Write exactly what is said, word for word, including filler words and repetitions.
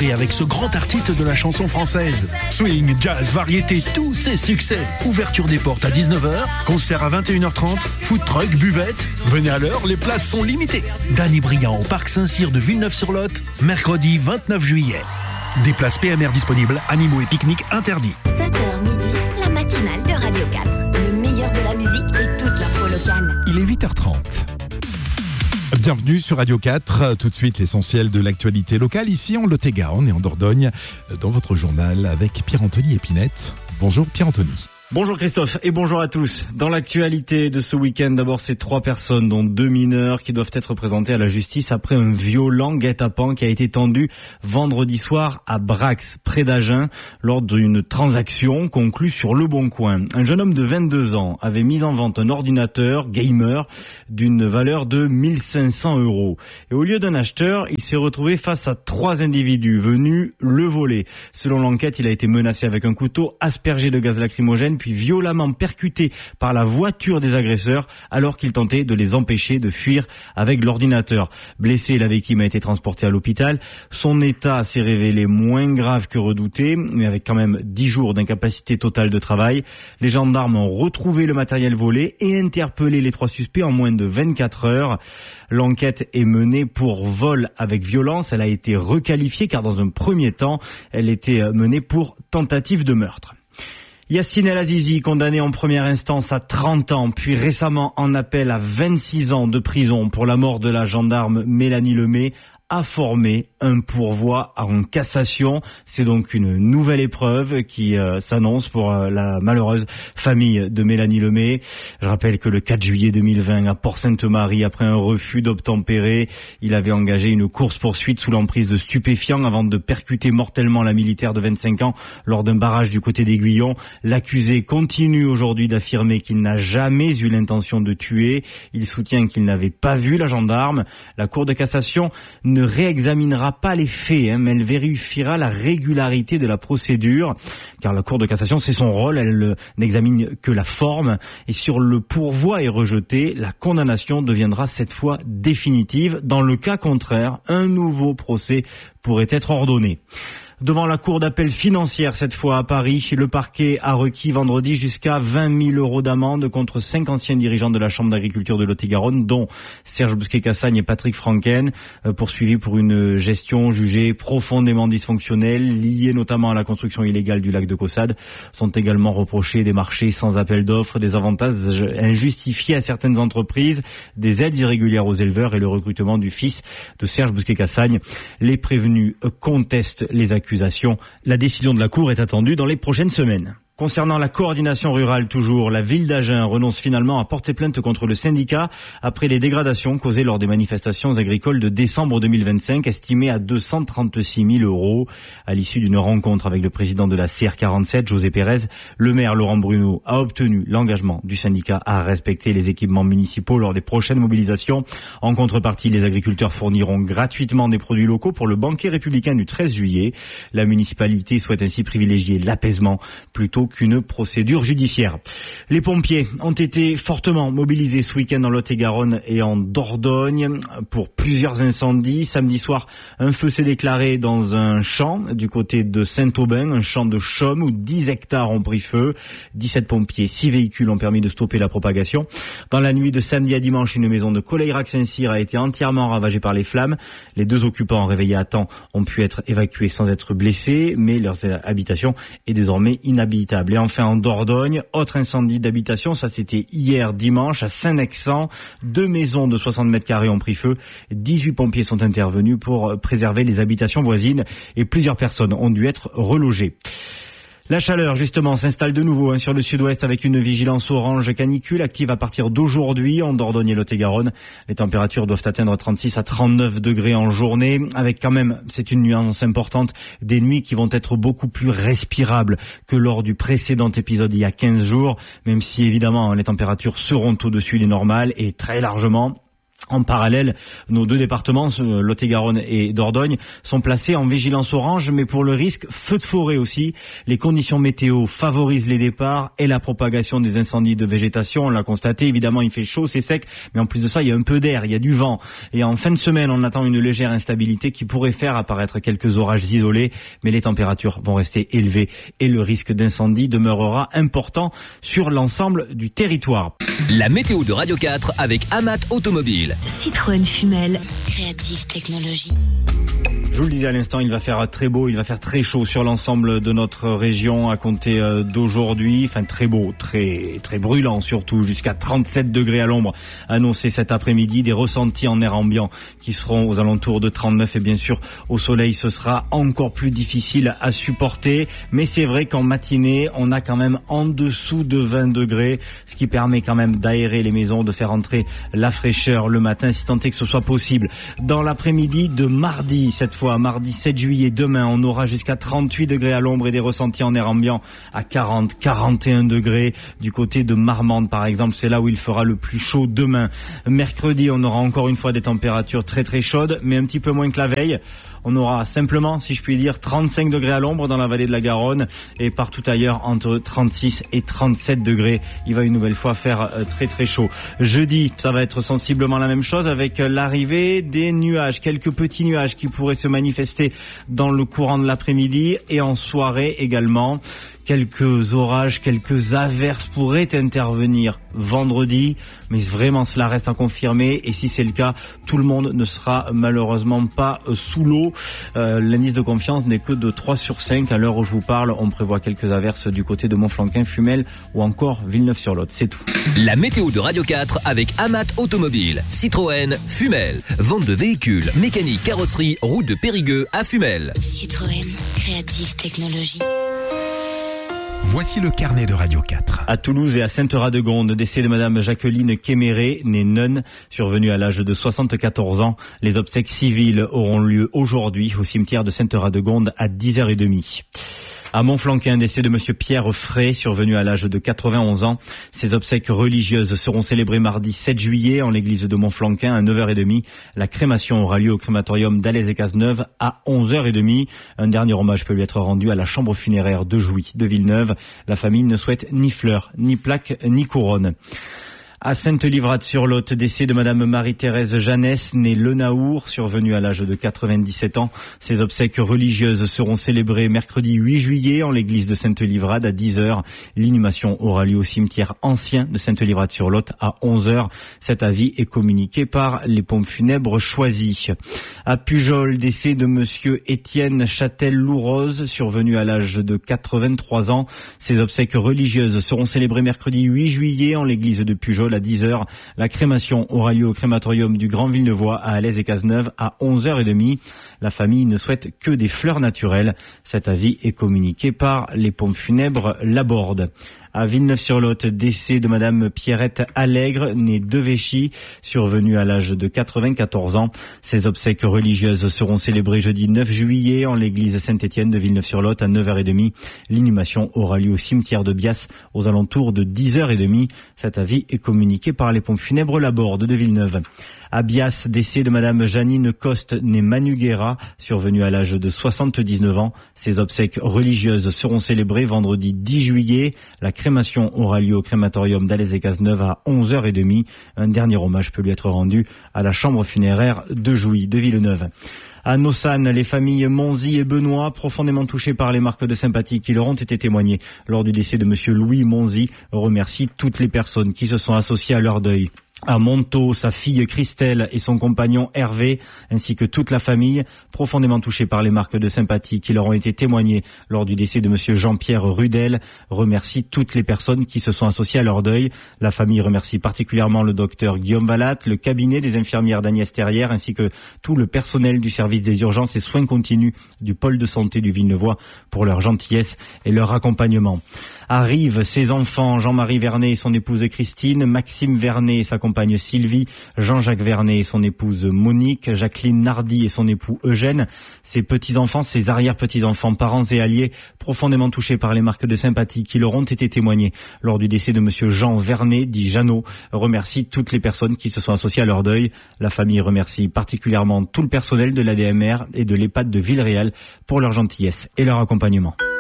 célébrer avec ce grand artiste de la chanson française. Swing, jazz, variété, tous ses succès. Ouverture des portes à dix-neuf heures, concert à vingt et une heures trente, food truck, buvette. Venez à l'heure, les places sont limitées. Danny Briand au parc Saint-Cyr de Villeneuve-sur-Lot, mercredi vingt-neuf juillet. Des places P M R disponibles, animaux et pique-niques interdits. sept heures midi, la matinale de Radio quatre. Le meilleur de la musique et toute l'info locale. Il est huit heures trente. Bienvenue sur Radio quatre, tout de suite l'essentiel de l'actualité locale ici en Lot-et-Garonne et en Dordogne dans votre journal avec Pierre-Anthony Épinette. Bonjour Pierre-Anthony. Bonjour Christophe et bonjour à tous. Dans l'actualité de ce week-end, d'abord ces trois personnes, dont deux mineurs, qui doivent être présentées à la justice après un violent guet-apens qui a été tendu vendredi soir à Brax, près d'Agen, lors d'une transaction conclue sur Le Bon Coin. Un jeune homme de vingt-deux ans avait mis en vente un ordinateur gamer d'une valeur de mille cinq cents euros. Et au lieu d'un acheteur, il s'est retrouvé face à trois individus venus le voler. Selon l'enquête, il a été menacé avec un couteau, aspergé de gaz lacrymogène, puis violemment percuté par la voiture des agresseurs alors qu'ils tentaient de les empêcher de fuir avec l'ordinateur. Blessé, la victime a été transportée à l'hôpital. Son état s'est révélé moins grave que redouté, mais avec quand même dix jours d'incapacité totale de travail. Les gendarmes ont retrouvé le matériel volé et interpellé les trois suspects en moins de vingt-quatre heures. L'enquête est menée pour vol avec violence. Elle a été requalifiée car dans un premier temps, elle était menée pour tentative de meurtre. Yacine El Azizi, condamné en première instance à trente ans, puis récemment en appel à vingt-six ans de prison pour la mort de la gendarme Mélanie Lemay, a formé un pourvoi en cassation. C'est donc une nouvelle épreuve qui euh, s'annonce pour euh, la malheureuse famille de Mélanie Lemay. Je rappelle que le quatre juillet deux mille vingt, à Port-Sainte-Marie, après un refus d'obtempérer, il avait engagé une course-poursuite sous l'emprise de stupéfiants avant de percuter mortellement la militaire de vingt-cinq ans lors d'un barrage du côté d'Aiguillon. L'accusé continue aujourd'hui d'affirmer qu'il n'a jamais eu l'intention de tuer. Il soutient qu'il n'avait pas vu la gendarme. La Cour de cassation ne réexaminera pas les faits, hein, mais elle vérifiera la régularité de la procédure, car la Cour de cassation, c'est son rôle, elle euh, n'examine que la forme, et sur le pourvoi est rejeté, la condamnation deviendra cette fois définitive. Dans le cas contraire, un nouveau procès pourrait être ordonné. Devant la cour d'appel financière, cette fois à Paris, le parquet a requis vendredi jusqu'à vingt mille euros d'amende contre cinq anciens dirigeants de la Chambre d'agriculture de Lot-et-Garonne, dont Serge Bousquet-Cassagne et Patrick Franken, poursuivis pour une gestion jugée profondément dysfonctionnelle, liée notamment à la construction illégale du lac de Caussade. Sont également reprochés des marchés sans appel d'offres, des avantages injustifiés à certaines entreprises, des aides irrégulières aux éleveurs et le recrutement du fils de Serge Bousquet-Cassagne. Les prévenus contestent les accusations. La décision de la Cour est attendue dans les prochaines semaines. Concernant la coordination rurale toujours, la ville d'Agen renonce finalement à porter plainte contre le syndicat après les dégradations causées lors des manifestations agricoles de décembre deux mille vingt-cinq, estimées à deux cent trente-six mille euros. À l'issue d'une rencontre avec le président de la C R quarante-sept, José Pérez, le maire Laurent Bruno a obtenu l'engagement du syndicat à respecter les équipements municipaux lors des prochaines mobilisations. En contrepartie, les agriculteurs fourniront gratuitement des produits locaux pour le banquet républicain du treize juillet. La municipalité souhaite ainsi privilégier l'apaisement plutôt qu'une procédure judiciaire. Les pompiers ont été fortement mobilisés ce week-end en Lot-et-Garonne et en Dordogne pour plusieurs incendies. Samedi soir, un feu s'est déclaré dans un champ du côté de Saint-Aubin, un champ de chaume où dix hectares ont pris feu. dix-sept pompiers, six véhicules ont permis de stopper la propagation. Dans la nuit de samedi à dimanche, une maison de Coleirac-Saint-Cyr a été entièrement ravagée par les flammes. Les deux occupants réveillés à temps ont pu être évacués sans être blessés, mais leur habitation est désormais inhabitable. Et enfin en Dordogne, autre incendie d'habitation, ça c'était hier dimanche à Saint-Nexan. Deux maisons de soixante mètres carrés ont pris feu. dix-huit pompiers sont intervenus pour préserver les habitations voisines et plusieurs personnes ont dû être relogées. La chaleur, justement, s'installe de nouveau hein, sur le sud-ouest avec une vigilance orange canicule active à partir d'aujourd'hui en Dordogne et Lot-et-Garonne. Les températures doivent atteindre trente-six à trente-neuf degrés en journée, avec quand même, c'est une nuance importante, des nuits qui vont être beaucoup plus respirables que lors du précédent épisode il y a quinze jours, même si évidemment les températures seront au-dessus des normales et très largement. En parallèle, nos deux départements, Lot-et-Garonne et Dordogne, sont placés en vigilance orange, mais pour le risque feu de forêt aussi. Les conditions météo favorisent les départs et la propagation des incendies de végétation. On l'a constaté, évidemment, il fait chaud, c'est sec, mais en plus de ça, il y a un peu d'air, il y a du vent. Et en fin de semaine, on attend une légère instabilité qui pourrait faire apparaître quelques orages isolés, mais les températures vont rester élevées et le risque d'incendie demeurera important sur l'ensemble du territoire. La météo de Radio quatre avec Amat Automobile. Citroën Fumel. Creative Technologies. Je vous le disais à l'instant, il va faire très beau, il va faire très chaud sur l'ensemble de notre région à compter d'aujourd'hui. Enfin, très beau, très très brûlant surtout, jusqu'à trente-sept degrés à l'ombre annoncé cet après-midi. Des ressentis en air ambiant qui seront aux alentours de trente-neuf et bien sûr au soleil, ce sera encore plus difficile à supporter. Mais c'est vrai qu'en matinée, on a quand même en dessous de vingt degrés, ce qui permet quand même d'aérer les maisons, de faire entrer la fraîcheur le matin, si tant est que ce soit possible. Dans l'après-midi de mardi, cette fois mardi sept juillet, demain, on aura jusqu'à trente-huit degrés à l'ombre et des ressentis en air ambiant à quarante, quarante et un degrés du côté de Marmande par exemple. C'est là où il fera le plus chaud demain. Mercredi, on aura encore une fois des températures très très chaudes, mais un petit peu moins que la veille. On aura simplement, si je puis dire, trente-cinq degrés à l'ombre dans la vallée de la Garonne et partout ailleurs entre trente-six et trente-sept degrés. Il va une nouvelle fois faire très très chaud. Jeudi, ça va être sensiblement la même chose avec l'arrivée des nuages, quelques petits nuages qui pourraient se manifester dans le courant de l'après-midi et en soirée également. Quelques orages, quelques averses pourraient intervenir vendredi, mais vraiment cela reste à confirmer et si c'est le cas, tout le monde ne sera malheureusement pas sous l'eau. Euh, l'indice de confiance n'est que de trois sur cinq à l'heure où je vous parle. On prévoit quelques averses du côté de Montflanquin, Fumel ou encore Villeneuve-sur-Lot, c'est tout. La météo de Radio quatre avec Amat Automobile, Citroën, Fumel. Vente de véhicules, mécanique, carrosserie, route de Périgueux à Fumel. Citroën Creative Technologies. Voici le carnet de Radio quatre. À Toulouse et à Sainte-Radegonde, décès de Madame Jacqueline Kéméré, née Nonne, survenue à l'âge de soixante-quatorze ans. Les obsèques civiles auront lieu aujourd'hui au cimetière de Sainte-Radegonde à dix heures trente. À Montflanquin, décès de monsieur Pierre Frey, survenu à l'âge de quatre-vingt-onze ans. Ses obsèques religieuses seront célébrées mardi sept juillet en l'église de Montflanquin à neuf heures trente. La crémation aura lieu au crématorium d'Alès et Cazeneuve à onze heures trente. Un dernier hommage peut lui être rendu à la chambre funéraire de Jouy de Villeneuve. La famille ne souhaite ni fleurs, ni plaques, ni couronne. À Sainte-Livrade-sur-Lot, décès de Madame Marie-Thérèse Jeannès, née Le Naour, survenue à l'âge de quatre-vingt-dix-sept ans. Ses obsèques religieuses seront célébrées mercredi huit juillet en l'église de Sainte-Livrade à dix heures. L'inhumation aura lieu au cimetière ancien de Sainte-Livrade-sur-Lot à onze heures. Cet avis est communiqué par les pompes funèbres choisies. À Pujol, décès de monsieur Étienne Châtel-Louroz, survenu à l'âge de quatre-vingt-trois ans. Ses obsèques religieuses seront célébrées mercredi huit juillet en l'église de Pujol à dix heures. La crémation aura lieu au crématorium du Grand Villeneuvois à Alès et Cazeneuve à onze heures trente. La famille ne souhaite que des fleurs naturelles. Cet avis est communiqué par les pompes funèbres Laborde. À Villeneuve-sur-Lot, décès de Madame Pierrette Allègre, née de Véchy, survenue à l'âge de quatre-vingt-quatorze ans. Ses obsèques religieuses seront célébrées jeudi neuf juillet en l'église Saint-Étienne de Villeneuve-sur-Lot à neuf heures trente. L'inhumation aura lieu au cimetière de Bias aux alentours de dix heures trente. Cet avis est communiqué par les pompes funèbres Laborde de Villeneuve. À Bias, décès de Madame Janine Coste, née Manuguera, survenue à l'âge de soixante-dix-neuf ans. Ses obsèques religieuses seront célébrées vendredi dix juillet. La crémation aura lieu au crématorium d'Alès et Cazeneuve à onze heures trente. Un dernier hommage peut lui être rendu à la chambre funéraire de Jouy de Villeneuve. À Nossane, les familles Monzi et Benoît, profondément touchées par les marques de sympathie qui leur ont été témoignées lors du décès de monsieur Louis Monzi, remercient toutes les personnes qui se sont associées à leur deuil. À Montaut, sa fille Christelle et son compagnon Hervé, ainsi que toute la famille, profondément touchés par les marques de sympathie qui leur ont été témoignées lors du décès de monsieur Jean-Pierre Rudel, remercie toutes les personnes qui se sont associées à leur deuil. La famille remercie particulièrement le docteur Guillaume Vallat, le cabinet des infirmières d'Agnès Terrière, ainsi que tout le personnel du service des urgences et soins continus du pôle de santé du Villeneuvois pour leur gentillesse et leur accompagnement. À Rives, ses enfants, Jean-Marie Vernet et son épouse Christine, Maxime Vernet et sa compagne compagne Sylvie, Jean-Jacques Vernet et son épouse Monique, Jacqueline Nardi et son époux Eugène, ses petits-enfants, ses arrière-petits-enfants, parents et alliés, profondément touchés par les marques de sympathie qui leur ont été témoignées lors du décès de monsieur Jean Vernet, dit Jeannot, remercie toutes les personnes qui se sont associées à leur deuil. La famille remercie particulièrement tout le personnel de l'A D M R et de l'EHPAD de Villeréal pour leur gentillesse et leur accompagnement.